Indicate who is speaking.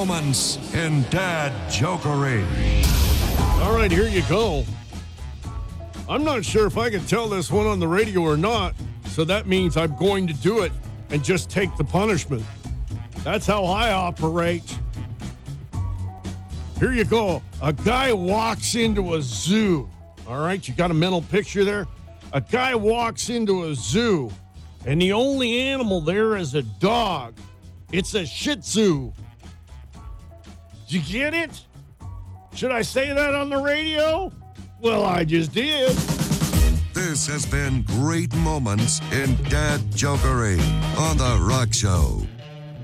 Speaker 1: moments in Dad Jokery.
Speaker 2: All right, here you go. I'm not sure if I can tell this one on the radio or not, so that means I'm going to do it and just take the punishment. That's how I operate. Here you go. A guy walks into a zoo. All right, you got a mental picture there? A guy walks into a zoo, and the only animal there is a dog. It's a Shih Tzu. Did you get it? Should I say that on the radio? Well, I just did.
Speaker 1: This has been Great Moments in Dad Jokery on The Rock Show.